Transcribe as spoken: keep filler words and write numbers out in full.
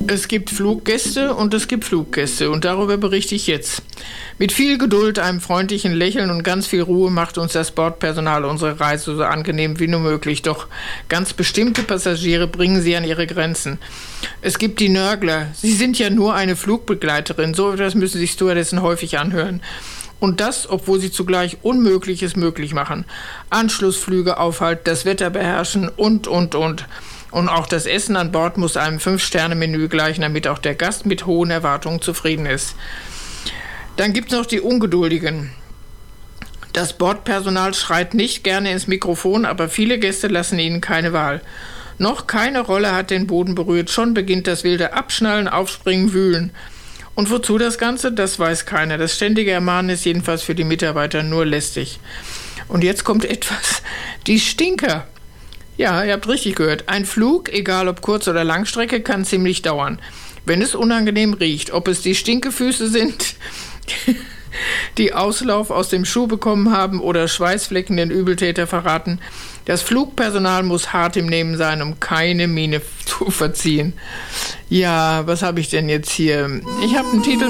Es gibt Fluggäste und es gibt Fluggäste und darüber berichte ich jetzt. Mit viel Geduld, einem freundlichen Lächeln und ganz viel Ruhe macht uns das Bordpersonal unsere Reise so angenehm wie nur möglich. Doch ganz bestimmte Passagiere bringen sie an ihre Grenzen. Es gibt die Nörgler. Sie sind ja nur eine Flugbegleiterin. So etwas müssen sich Stewardessen häufig anhören. Und das, obwohl sie zugleich Unmögliches möglich machen. Anschlussflüge, Aufhalt, das Wetter beherrschen und, und, und. Und auch das Essen an Bord muss einem Fünf-Sterne-Menü gleichen, damit auch der Gast mit hohen Erwartungen zufrieden ist. Dann gibt es noch die Ungeduldigen. Das Bordpersonal schreit nicht gerne ins Mikrofon, aber viele Gäste lassen ihnen keine Wahl. Noch keine Rolle hat den Boden berührt, schon beginnt das wilde Abschnallen, Aufspringen, Wühlen. Und wozu das Ganze? Das weiß keiner. Das ständige Ermahnen ist jedenfalls für die Mitarbeiter nur lästig. Und jetzt kommt etwas. Die Stinker. Ja, ihr habt richtig gehört. Ein Flug, egal ob Kurz- oder Langstrecke, kann ziemlich dauern. Wenn es unangenehm riecht, ob es die Stinkefüße sind, die Auslauf aus dem Schuh bekommen haben oder Schweißflecken den Übeltäter verraten. Das Flugpersonal muss hart im Nehmen sein, um keine Miene zu verziehen. Ja, was habe ich denn jetzt hier? Ich habe einen Titel